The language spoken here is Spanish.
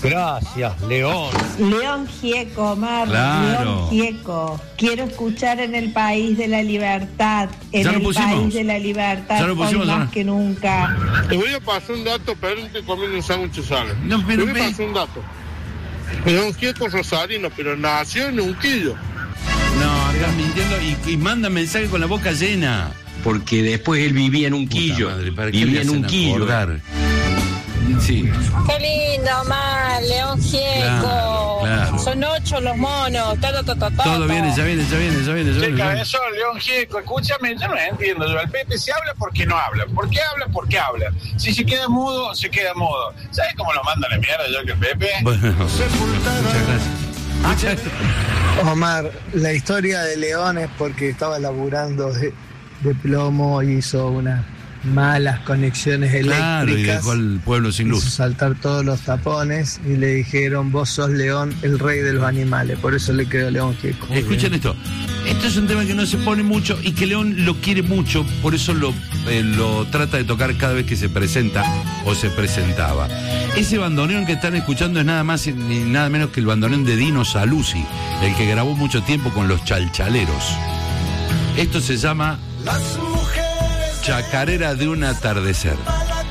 Gracias, León. León Gieco, Omar. Claro. León Gieco. Quiero escuchar en el país de la libertad. En ¿Ya lo el pusimos? país de la libertad. ¿Ya lo pusimos, hoy más Ana? que nunca. Te voy a pasar un dato, pero estoy comiendo un sándwich sale. No, pero Te voy a pasar un dato. León Gieco rosarino, pero nació en Unquillo. No, estás mintiendo y manda mensaje con la boca llena. Porque después él vivía en un Puta quillo. madre, ¿para qué Vivía me en hacen un quillo. acordar? Sí. Qué lindo, Omar, León Gieco. Claro. Son 8 los monos. Todo viene, ya viene. Che, cabezón, León Gieco, escúchame, yo no entiendo. Yo, el Pepe se habla porque no habla. ¿Por qué habla? Porque habla. Si se queda mudo, se queda mudo. ¿Sabes cómo lo manda la mierda yo que el Pepe? Bueno, muchas gracias. Omar, la historia de León es porque estaba laburando de plomo y hizo unas malas conexiones Claro, y eléctricas. dejó al pueblo sin Hizo luz. saltar todos los tapones y le dijeron, vos sos León, el rey de los animales. Por eso le quedó León Gieco. Escuchen esto. Esto es un tema que no se pone mucho y que León lo quiere mucho, por eso lo trata de tocar cada vez que se presenta o se presentaba. Ese bandoneón que están escuchando es nada más ni nada menos que el bandoneón de Dino Saluzzi, el que grabó mucho tiempo con los Chalchaleros. Esto se llama Chacarera de un atardecer.